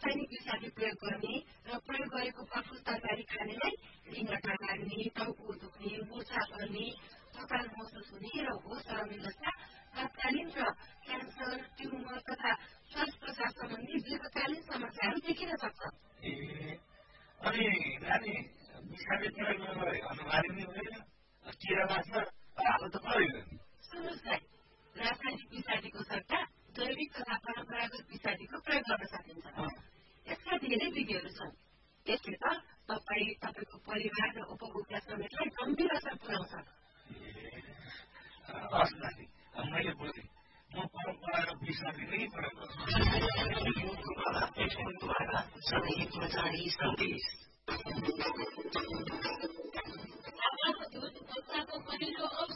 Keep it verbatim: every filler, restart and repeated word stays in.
रासायनिक विषादी प्रयोग गर्ने र प्रयोग गरेको फलफुल तरकारी खानेलाई रिङ्गटा लाग्ने, टाउको दुख्ने, मुर्छा पर्ने, थकान महसुस हुने र होस हराउने जस्ता तात्कालीन र क्यान्सर, ट्युमर तथा श्वास प्रश्वास सम्बन्धी दीर्घकालीन समस्याहरू देखिन सक्छ। अनि नानी विषादी प्रयोग नगरे अनुहारी नै हुँदैन, किरा बाँच्न हाल्नु त पऱ्यो। सुन्नुहोस् है, रासायनिक विषादीको सट्टा जैविक तथा परम्परागत विषादीको प्रयोग गर्न सकिन्छ। यसका धेरै विधिहरू छन्। यसले त तपाईँ, तपाईँको परिवार र उपभोक्ता समेतलाई गम्भीर असर पुर्याउँछ। हस् नानी, मैले बुझेँ। म परम्परागत विषादी नै प्रयोग गर्छु। पहिलो